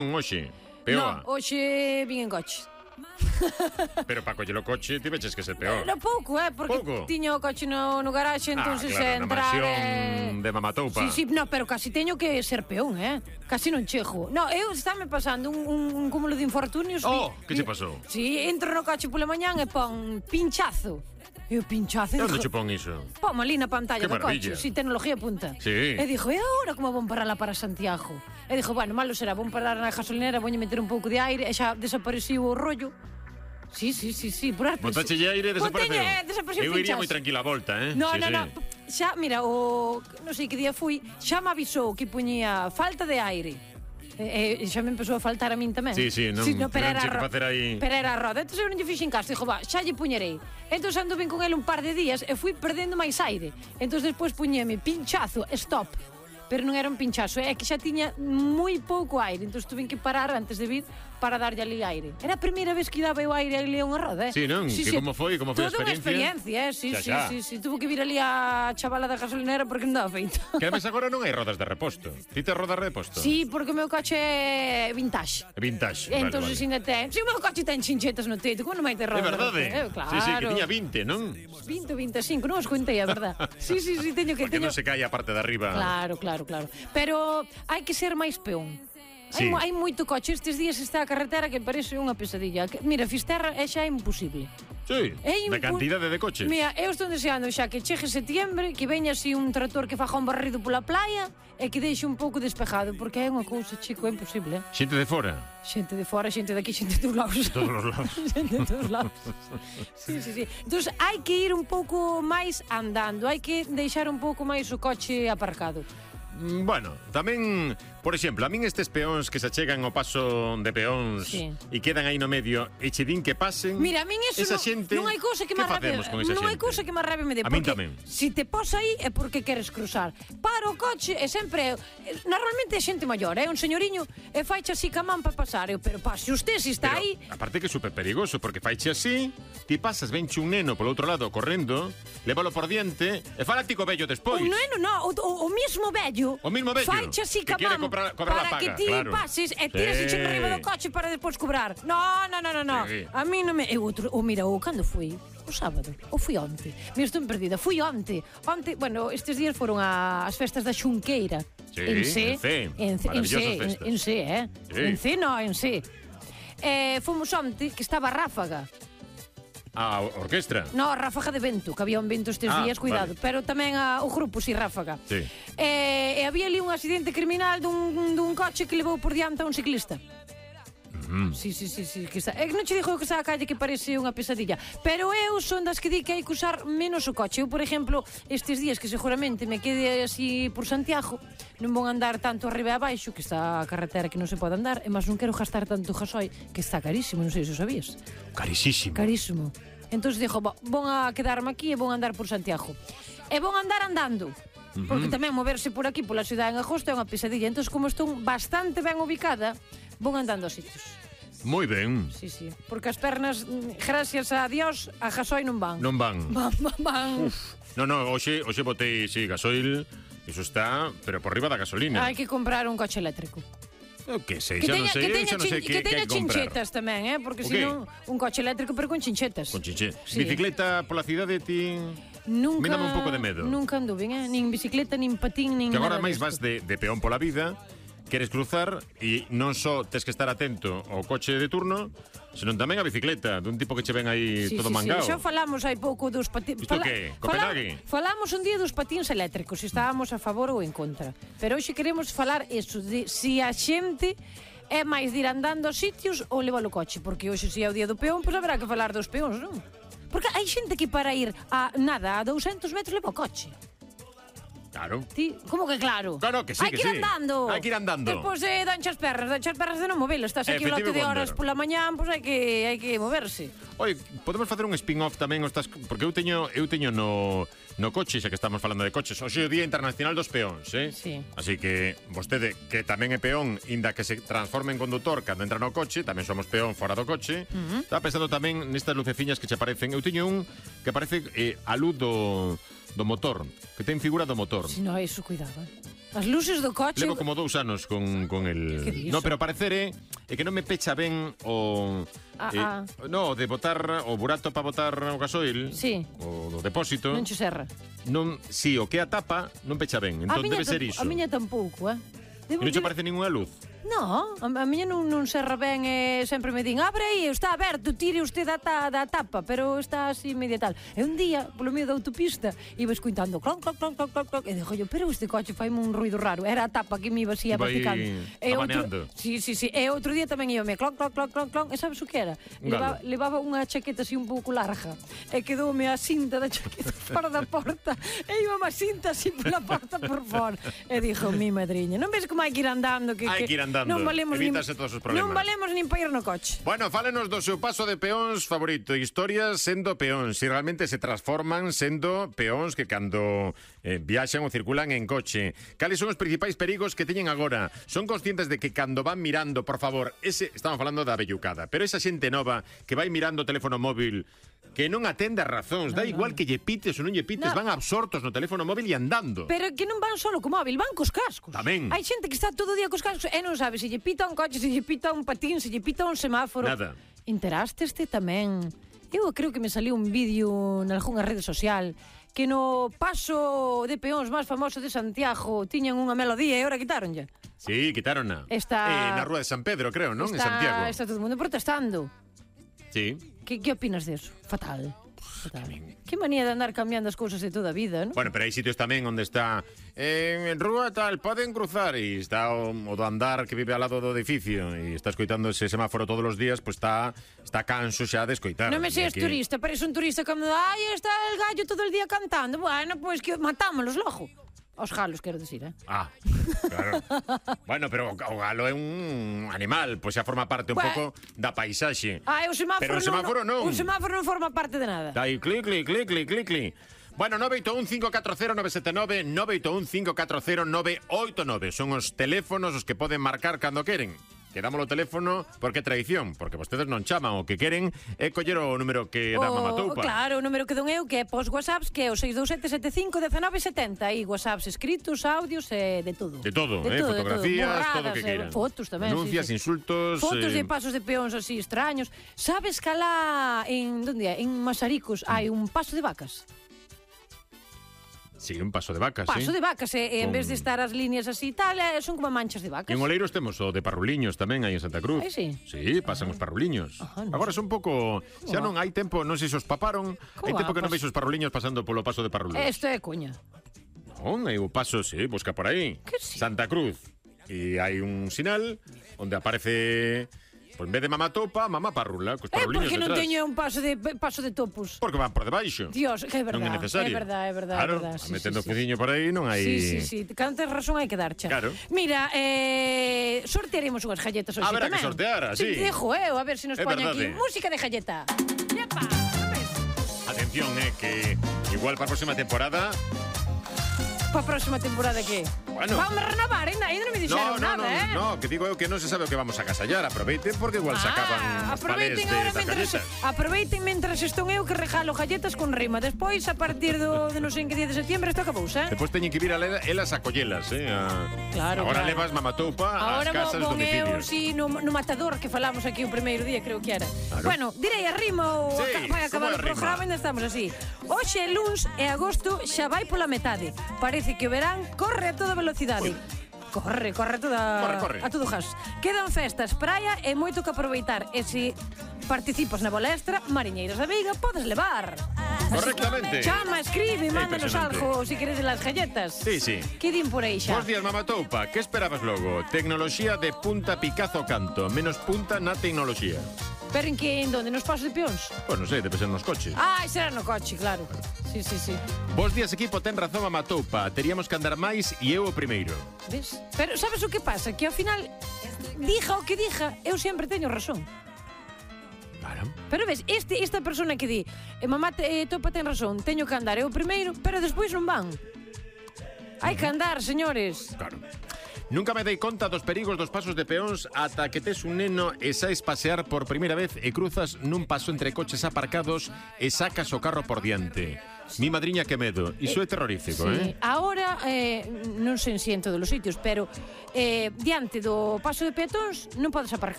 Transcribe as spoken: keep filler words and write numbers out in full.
Hoxe, peoa. No, hoxe vin en coche. Pero para coller o coche ti veches que ser peor. No pouco, eh, porque pouco? tiño o coche no, no garaxe, entonces ah, claro, entrar... na mansión eh... de Mamatoupa. Sí, sí, no, pero casi teño que ser peón, eh. Casi non chego. No, eu estáme pasando un, un, un cúmulo de infortunios. Oh, vi, que che pasou? Sí, entro no coche pola mañán e pon pinchazo. E o pinchazo... E onde che pon iso? Pon ali na pantalla Que do maravilla. coche, si tecnología punta. Sí. E dixo, e agora como vou parala para Santiago? E dixo, bueno, malo será, vou parar na gasolinera, vou meter un pouco de aire, e xa desapareciu o rollo. Sí, sí, sí, sí, por arte. Botache aire e desapareceu. Eh, desapareceu Eu iría pinchazo. moi tranquila a volta, eh? No, sí, no, sí. no. Xa, mira, o non sei que día fui, xa me avisou que puñía falta de aire. E, e xa me empezou a faltar a min tamén. Sí, sí, non- pero tiveron era que a ro- facer aí- pero era a roda. Entón eu non lle fixen caso, dixo, va, xa lle puñerei. Entón ando ben con ele un par de días e fui perdendo máis aire. Entón despois puñeme pinchazo, stop. Pero non era un pinchazo, é que xa tiña moi pouco aire. Entón tuve que parar antes de vir para darlle ali aire. Era a primeira vez que daba eu aire ali a unha roda, eh? Sí, non? Que como foi? Como foi a Toda unha experiencia? experiencia, eh? Sí, Xa, sí, xa. sí, sí. Tuvo que vir ali a chavala da gasolinera porque non daba feito. Que además agora non hai rodas de reposto. Ti tes rodas de reposto? Sí, porque o meu coche é vintage. Vintage. Entón, vale, vale. ainda ten. Si o meu coche ten chinchetas no teito, como non vai ter É roda? verdade? Eh, claro. Sí, sí, que tiña vinte, non? vinte ou vinte e cinco, non os contei, a verdad. Sí, sí, sí, teño que Porque teño... non se cae a parte de arriba. Claro, claro, claro. Pero hai que ser máis peón. Sí. Hai, mo- hai moito coche. Estes días está a carretera que parece unha pesadilla. Que- Mira, Fisterra é xa imposible. Sí, É da impu- cantidade de coches. Mira, eu estou deseando xa que chegue setiembre, que veña así un tractor que faja un barrido pola playa e que deixe un pouco despejado, porque é unha cousa, chico, é imposible. Eh? Xente de fora. Xente de fora, xente daqui, xente de todos lados. Todos os lados. Xente de todos lados. Sí, sí, sí. Entón, hai que ir un pouco máis andando, hai que deixar un pouco máis o coche aparcado. Mm, Bueno, tamén, por exemplo, a min estes peóns que se achegan ao paso de peóns Sí. e quedan aí no medio e che din que pasen. Mira, a min eso esa non, xente, non hai cousa que que máis rabia. facemos con esa Non hai xente? cousa que máis rabia me dé, A min porque tamén. si te pos aí é porque queres cruzar. Para o coche e sempre eh, normalmente é xente maior, é un señoriño e faiche así ca man para pasar, eu, pero pase usted si está Pero, aí. aparte que é super perigoso, porque faiche así, ti pasas, venche un neno polo outro lado correndo, lévalo por diante e fala ti co vello despois. Un neno, no, o, o, o mismo vello. O mismo vello, Faiche así que ca quere man cobrar- cobrar para la paga, que ti claro. pases e tiras Sí. sí. arriba do coche para despois cobrar. No, no, no, no, no. Sí. A mí non me... Eu outro, o mira, o cando fui? O sábado, ou fui onte? Mira, estou perdida. Fui onte. Onte, bueno, estes días foron a, as festas da Xunqueira. Sí, en C. en C. En, C, en, Maravillosas C, en, festas. en C, eh? Sí. En C, no, en C. Eh, fomos onte, que estaba Ráfaga. A orquestra. No, Ráfaga de vento, que había un vento estes Ah, días, cuidado. vale. Pero tamén a, o grupo, si, Ráfaga. Sí. E, e había ali un accidente criminal dun, dun coche que levou por diante a un ciclista. Mm. Sí, sí, sí, sí, que está. É que non che dixo que está a calle que parece unha pesadilla. Pero eu son das que di que hai que usar menos o coche. Eu, por exemplo, estes días que seguramente me quede así por Santiago, non vou andar tanto arriba e abaixo, que está a carretera que non se pode andar, e máis non quero gastar tanto gasoi, que está carísimo, non sei se o sabías. Carísimo. Carísimo. Entón dixo, vou a quedarme aquí e vou andar por Santiago. E vou andar andando. Porque tamén moverse por aquí, pola cidade en agosto, é unha pesadilla. Entón, como estou bastante ben ubicada, vou andando aos sitios. Moi ben. Sí, sí. Porque as pernas, mm, gracias a Dios, a gasoi non van. Non van. Van, van, van. No, no, hoxe, hoxe botei, sí, gasoil, iso está, pero por riba da gasolina. Hai que comprar un coche eléctrico. Eu que sei, Que xa non teña, sei, que eu teña, xa non sei chin- que, que que teña hai que comprar. chinchetas tamén, eh? Porque O se qué? non, un coche eléctrico pero con chinchetas. Con chinche. Sí. Bicicleta pola cidade ti... Nunca, Mírame un pouco de medo. Nunca anduve, eh? Nin bicicleta, nin patín, nin Que agora nada máis disto. vas de, de peón pola vida, queres cruzar e non só tes que estar atento ao coche de turno, senón tamén a bicicleta, dun tipo que che ven aí Sí, todo sí, mangao. sí. Xa falamos hai pouco dos patins. Isto que? Copenhague? Falamos un día dos patíns eléctricos, se estábamos a favor ou en contra. Pero hoxe queremos falar eso de si a xente é máis de ir andando aos sitios ou levar o coche, porque hoxe se é o día do peón, pois haberá que falar dos peóns, non? Porque hai xente que para ir a nada, a douscentos metros leva o coche. Claro. Ti, como que claro? Claro que sí, Hai que que ir sí. andando. Hai que ir andando. Despois eh, danche as pernas, danche as pernas de non movelo. Estás aquí un lote Efectivo de Wonder. horas pola mañán, pois hai que hai que moverse. Oi, podemos facer un spin-off tamén estas, porque eu teño eu teño no no coche, xa que estamos falando de coches. Hoxe é o Día Internacional dos Peóns, eh? Sí. Así que vostede que tamén é peón, inda que se transforme en condutor cando entra no coche, tamén somos peón fora do coche. Uh -huh. Estaba pensando tamén nestas luceciñas que che aparecen. Eu teño un que parece eh, a luz do do motor, que ten figura do motor. Si no, eso, cuidado. Eh. As luces do coche... Levo como dous anos con, con el... Que diso? No, pero parecer é, é que non me pecha ben o... Ah, eh, ah. No, de botar o burato para botar o gasoil. Sí. O do depósito. Non che serra. Non, si, o que a tapa non pecha ben. Entón debe ser iso. A miña tampouco, eh? E non che parece ninguna luz? No, a, a miña non, non serra ben e sempre me din abre aí, está aberto, tire usted da, ta, da tapa, pero está así media tal. E un día, polo medio da autopista, iba escuitando clon, clon, clon, clon, clon, clon, e dixo yo, pero este coche faime un ruido raro. Era a tapa que me iba así a masticando. E abaneando. Sí, sí, sí. E outro día tamén iba me clon, clon, clon, clon, clon. E sabes o que era? Levaba, levaba unha chaqueta así un pouco larga. E quedoume a cinta da chaqueta fora da porta. E iba má cinta así pola porta por fora. E dixo, mi madriña, non ves como hai que ir andando? Que, hai que ir andando. Non valemos nin, todos os problemas. non valemos nin para ir no coche. Bueno, fálenos do seu paso de peóns favorito. Historias sendo peóns. Si realmente se transforman sendo peóns que cando eh, viaxan ou circulan en coche. Cales son os principais perigos que teñen agora? Son conscientes de que cando van mirando, por favor, ese, estamos falando da vellucada, pero esa xente nova que vai mirando o teléfono móvil, que non atende as razóns, no, dá igual no. que lle pites ou non lle pites, no. van absortos no teléfono móvil e andando. Pero que non van solo co móvil, van cos cascos. Tamén. Hai xente que está todo o día cos cascos e non sabe se lle pita un coche, se lle pita un patín, se lle pita un semáforo. Nada. Interasteste tamén. Eu creo que me saliu un vídeo nalgúnha rede social que no paso de peóns máis famoso de Santiago tiñan unha melodía e agora quitáronlle. Sí, quitárona. Está... Eh, na rúa de San Pedro, creo, non? Está... En Santiago. Está todo o mundo protestando. Sí. Que, que opinas de eso? Fatal. Fatal. Que manía de andar cambiando as cousas de toda a vida, non? Bueno, pero hai sitios tamén onde está eh, en rúa tal, poden cruzar e está o, o do andar que vive ao lado do edificio e está escoitando ese semáforo todos os días, pues está está canso xa de escoitar. Non me seas que... turista, parece un turista como, ai, está el gallo todo el día cantando. Bueno, pois pues que matámolos logo. Os galos, quero dicir, eh? Ah, claro. Bueno, pero o galo é un animal, pois xa forma parte un bueno. pouco da paisaxe. Ah, o semáforo, pero o semáforo non. non. O semáforo non forma parte de nada. Dai, clic, clic, clic, clic, clic, clic. Bueno, nove oito un cinco catro cero nove sete nove, nove oito un cinco catro cero nove oito nove. Son os teléfonos os que poden marcar cando queren. Quedamos o teléfono porque é tradición, porque vostedes non chaman, o que queren é coller o número que dá Mamatoupa. Claro, o número que don eu, que é pos WhatsApps, que é o seis dous sete sete cinco un nove sete zero. Aí WhatsApps escritos, audios e de todo. De todo, de eh, todo, fotografías, todo, todo o que queiran. Fotos tamén, Denuncias, sí, sí. insultos... Fotos eh... de pasos de peóns así extraños. Sabes que alá en, donde é? En Masaricos hai un paso de vacas. Sí, un paso de vacas, Paso sí. de vacas, e, en Con... vez de estar as líneas así e tal, eh, son como manchas de vacas. En Oleiros temos o de parruliños tamén aí en Santa Cruz. Ai, sí? Sí, pasan os parruliños. Ajá, no Agora sé. son un pouco... Xa non hai tempo, non sei se os paparon, hai tempo que non pas... veixo os parruliños pasando polo paso de parruliños. Isto é cuña. Non, hai o paso, sí, busca por aí. Que sí? Santa Cruz. E hai un sinal onde aparece... Pues en vez de Mamatoupa, Mamá Parrula, cos É parruliños porque non detrás. teño un paso de paso de topos. Porque van por debaixo. Dios, que é verdade. Non é necesario. É verdade, é verdade, claro, é verdade. Sí, metendo sí, fudiño por aí non hai... Sí, sí, sí. Cando tes razón hai que darcha. Claro. Mira, eh, sortearemos unhas galletas hoxe Haberá tamén. que sortear, así. Sí, dejo, eu, a ver se nos É poñen aquí verdade. música de galleta. Yepa, ves? Atención, eh, que igual para a próxima temporada... Para a próxima temporada que? Bueno. Vamos a renovar, ainda, ainda non me dixeron No, no, nada, no, eh? no, que digo eu que non se sabe o que vamos a casallar. Aproveiten porque igual Ah, sacaban os palés aproveiten de, ahora das mentras, galletas. aproveiten mentras estou eu que regalo galletas con rima. Despois, a partir do, de non sei en que día de setembro, isto acabou, eh? Despois teñen que vir a le- elas a collelas, eh? A... Claro, Agora claro. levas Mamatoupa Ahora ás casas vou eu, domicilios. si, no, no matador que falamos aquí o primeiro día, creo que era. Claro. Bueno, direi a rima ou Sí, aca- vai acabar o como é a rima? programa, ainda estamos así. Hoxe é luns e agosto xa vai pola metade. Parece que o verán corre a toda velocidade. Corre, corre a toda Corre, corre. a todo gas. Quedan festas, praia e moito que aproveitar. E se participas na bolestra, mariñeiras da Veiga, podes levar. Correctamente. Chama, escribe, É mándanos impresionante. algo se queredes las galletas. Sí, sí. Que din por aí xa? Bos días, Mamatoupa. Que esperabas logo? Tecnoloxía de punta Picazo canto, menos punta na tecnoloxía. Pero en que, en donde? Nos pasos de peóns? Pois non sei, debe ser nos coches. Ah, ese era no coche, claro. Sí, sí, sí. Bos días, equipo, ten razón Mamatoupa. Teríamos que andar máis e eu o primeiro. Ves? Pero sabes o que pasa? Que ao final, dija o que dija, eu sempre teño razón. Claro. Pero ves, este, esta persona que di eh, mamá te, eh, topa ten razón, teño que andar eu primeiro, pero despois non van. Hai que andar, señores. Claro. Nunca me dei conta dos perigos dos pasos de peóns ata que tes un neno e saes pasear por primeira vez e cruzas nun paso entre coches aparcados e sacas o carro por diante. Mi madriña, que medo. Iso é terrorífico, Sí. eh? Ahora agora, eh, non sei se en todos os sitios, pero eh, diante do paso de peatóns non podes aparcar